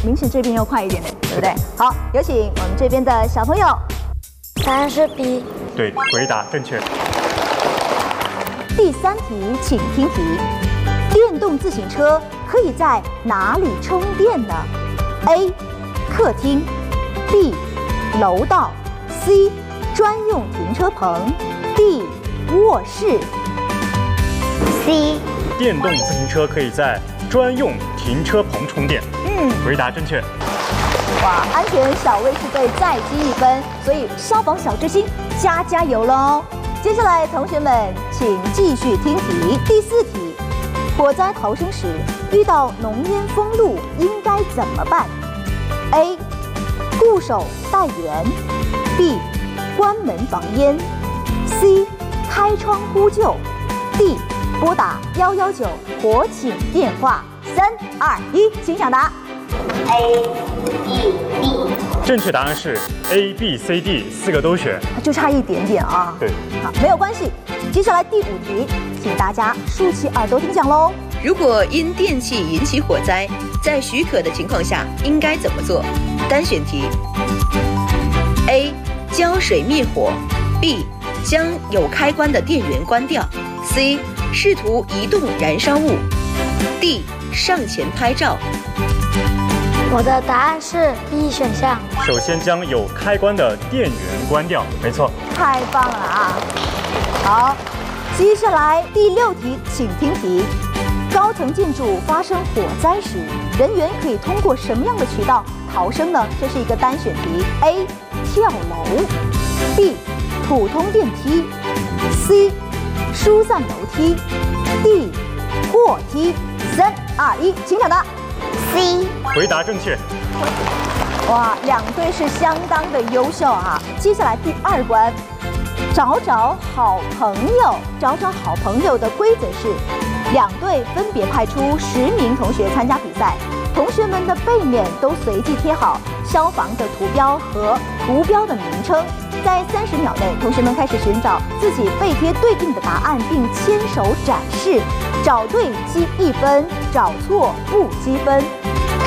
明显这边要快一点的，对不对？好，有请我们这边的小朋友。 答案是 B。 对，回答正确。 第3题，请听题：电动自行车可以在哪里充电呢 ？A. 客厅 B. 楼道 C. 专用停车棚 D. 卧室。 C。 电动自行车可以在专用停车棚充电。回答正确。 哇，安全小卫士队再积1分，所以消防小之星加油喽！接下来，同学们请继续听题。第4题，火灾逃生时遇到浓烟封路，应该怎么办 ？A. 固守待援 B. 关门防烟 C. 开窗呼救 D. 拨打119火警电话。3、2、1，请抢答。 A、E、D。 正确答案是 A、B、C、D 4个都选， 就差一点点啊。 对， 好，没有关系。接下来第5题，请大家竖起耳朵听讲喽。 如果因电器引起火灾，在许可的情况下应该怎么做？单选题 ：A. 浇水灭火 ；B. 将有开关的电源关掉 ；C. 试图移动燃烧物 ；D. 上前拍照。 我的答案是 B 选项。 首先将有开关的电源关掉，没错。 太棒了啊！好，接下来第6题，请听题：高层建筑发生火灾时，人员可以通过什么样的渠道逃生呢？这是一个单选题。A. 跳楼 B. 普通电梯 C. 疏散楼梯 D. 货梯。3、2、1，请抢答。 C。 回答正确。 哇，2队是相当的优秀啊！接下来第2关，找找好朋友。找找好朋友的规则是，2队分别派出10名同学参加比赛，同学们的背面都随机贴好消防的图标和图标的名称。在30秒内，同学们开始寻找自己背贴对应的答案，并牵手展示。找对积1分，找错不积分。